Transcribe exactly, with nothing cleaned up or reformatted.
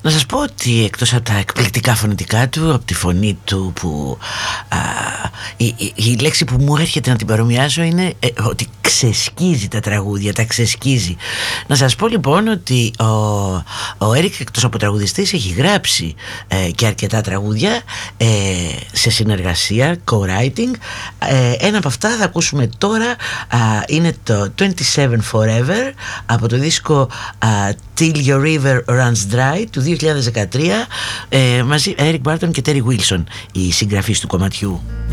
Να σας πω ότι εκτός από τα εκπληκτικά φωνητικά του, από τη φωνή του που α, η, η, η λέξη που μου έρχεται να την παρομοιάσω είναι ε, ότι ξεσκίζει τα τραγούδια, τα ξεσκίζει. Να σας πω λοιπόν ότι ο, ο Έρικ εκτός από τραγουδιστής έχει γράψει ε, και αρκετά τραγούδια ε, σε συνεργασία, co-writing. ε, Ένα από αυτά θα ακούσουμε τώρα, α, είναι το twenty-seven Forever από το δίσκο α, Till Your River Runs Dry του δύο χιλιάδες δεκατρία, ε, μαζί Eric Burdon και Terry Wilson οι συγγραφείς του κομματιού.